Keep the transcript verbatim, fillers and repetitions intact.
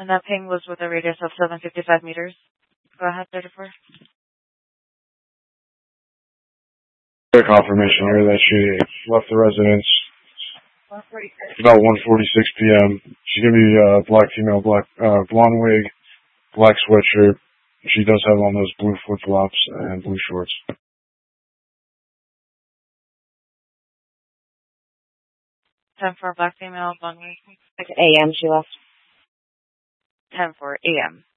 And that ping was with a radius of seven hundred fifty-five meters. Go ahead, thirty-four. Confirmation here that she left the residence about one forty-six p.m. She's gonna be uh, black female, black uh, blonde wig, black sweatshirt. She does have on those blue flip flops and blue shorts. ten four, black female, blonde wig. A M she left. ten four A M